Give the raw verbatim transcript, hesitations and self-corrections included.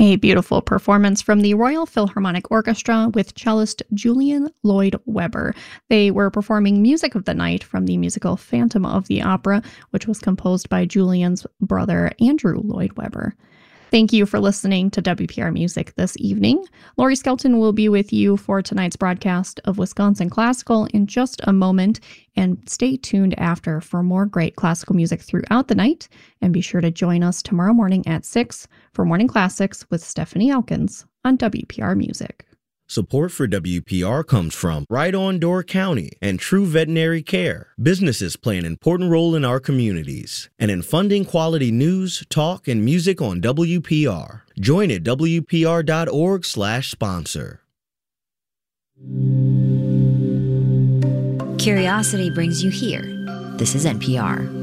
A beautiful performance from the Royal Philharmonic Orchestra with cellist Julian Lloyd Webber. They were performing Music of the Night from the musical Phantom of the Opera, which was composed by Julian's brother Andrew Lloyd Webber. Thank you for listening to W P R Music this evening. Laurie Skelton will be with you for tonight's broadcast of Wisconsin Classical in just a moment, and stay tuned after for more great classical music throughout the night, and be sure to join us tomorrow morning at six for Morning Classics with Stephanie Elkins on W P R Music. Support for W P R comes from Right On Door County and True Veterinary Care. Businesses play an important role in our communities and in funding quality news, talk, and music on W P R. Join at W P R dot org slash sponsor. Curiosity brings you here. This is N P R.